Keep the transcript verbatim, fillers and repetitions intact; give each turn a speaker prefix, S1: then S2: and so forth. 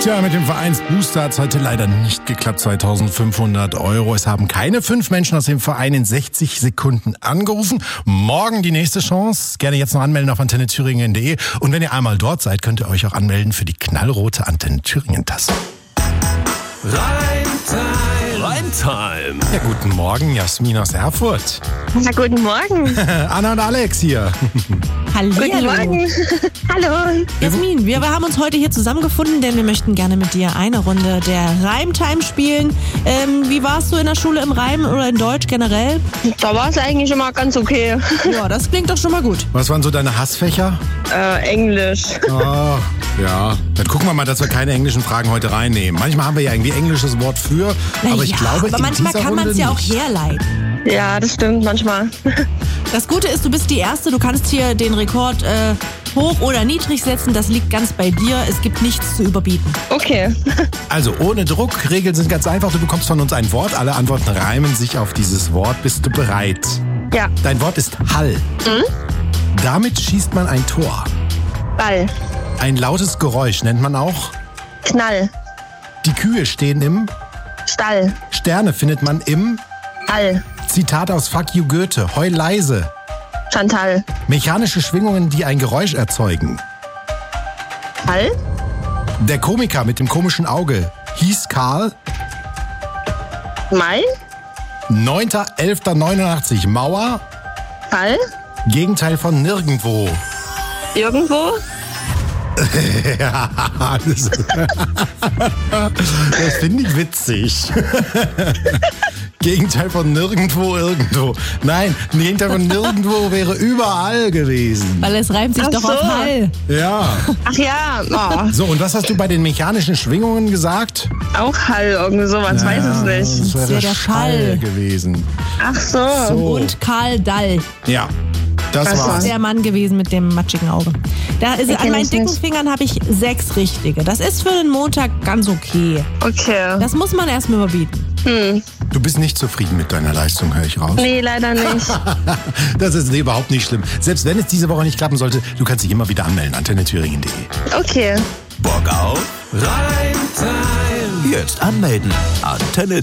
S1: Tja, mit dem Vereinsbooster hat es heute leider nicht geklappt. zweitausendfünfhundert Euro. Es haben keine fünf Menschen aus dem Verein in sechzig Sekunden angerufen. Morgen die nächste Chance. Gerne jetzt noch anmelden auf antenne thüringen punkt de. Und wenn ihr einmal dort seid, könnt ihr euch auch anmelden für die knallrote Antenne Thüringen-Tasse.
S2: Reimtime. Reimtime.
S1: Ja, guten Morgen, Jasmin aus Erfurt.
S3: Na, guten Morgen.
S1: Anna und Alex hier.
S3: Hallo. Guten Morgen. Hallo.
S4: Jasmin, wir haben uns heute hier zusammengefunden, denn wir möchten gerne mit dir eine Runde der Reimtime spielen. Ähm, wie warst du in der Schule im Reimen oder in Deutsch generell?
S3: Da war es eigentlich immer ganz okay.
S4: Ja, das klingt doch schon mal gut.
S1: Was waren so deine Hassfächer?
S3: Äh, Englisch.
S1: Oh, ja. Dann gucken wir mal, dass wir keine englischen Fragen heute reinnehmen. Manchmal haben wir ja irgendwie englisches Wort für,
S4: Na
S1: aber ich
S4: ja,
S1: glaube,
S4: aber
S1: in
S4: manchmal
S1: dieser
S4: kann man es
S1: Runde
S4: ja auch
S1: nicht.
S4: herleiten.
S3: Ja, das stimmt manchmal.
S4: Das Gute ist, du bist die Erste, du kannst hier den Rekord äh, hoch oder niedrig setzen, das liegt ganz bei dir, es gibt nichts zu überbieten.
S3: Okay.
S1: Also ohne Druck, Regeln sind ganz einfach. Du bekommst von uns ein Wort, alle Antworten reimen sich auf dieses Wort. Bist du bereit?
S3: Ja.
S1: Dein Wort ist Hall.
S3: Mhm.
S1: Damit schießt man ein Tor.
S3: Ball.
S1: Ein lautes Geräusch nennt man auch.
S3: Knall.
S1: Die Kühe stehen im.
S3: Stall.
S1: Sterne findet man im.
S3: All.
S1: Zitat aus Fuck You Goethe. Heul leise.
S3: Chantal.
S1: Mechanische Schwingungen, die ein Geräusch erzeugen.
S3: Hall.
S1: Der Komiker mit dem komischen Auge hieß Karl.
S3: Mai.
S1: neunter elfter neunundachtzig. Mauer.
S3: Fall.
S1: Gegenteil von nirgendwo.
S3: Irgendwo.
S1: Ja, das, das finde ich witzig. Gegenteil von nirgendwo, irgendwo. Nein, Gegenteil von nirgendwo wäre überall gewesen.
S4: Weil es reimt sich
S3: Ach
S4: doch
S3: so.
S4: auf Hall.
S1: Ja.
S3: Ach ja. Oh.
S1: So, und was hast du bei den mechanischen Schwingungen gesagt?
S3: Auch Hall, irgendwie sowas,
S1: Ja,
S3: weiß es nicht.
S1: Das wäre
S4: Ja, der
S1: Schall
S4: Schall.
S1: gewesen.
S3: Ach so.
S1: So.
S4: Und Karl Dall,
S1: Ja, das
S3: Was
S1: war's.
S4: der Mann gewesen mit dem matschigen Auge. Da ist,
S3: Den
S4: an
S3: kenn
S4: meinen
S3: ich
S4: dicken
S3: nicht.
S4: Fingern habe ich sechs richtige. Das ist für den Montag ganz okay.
S3: Okay.
S4: Das muss man erstmal überbieten.
S3: Hm.
S1: Du bist nicht zufrieden mit deiner Leistung, höre ich raus.
S3: Nee, leider nicht.
S1: Das ist überhaupt nicht schlimm. Selbst wenn es diese Woche nicht klappen sollte, du kannst dich immer wieder anmelden. antenne thüringen punkt de.
S3: Okay.
S2: Bock auf Reimtime. Jetzt anmelden. antenne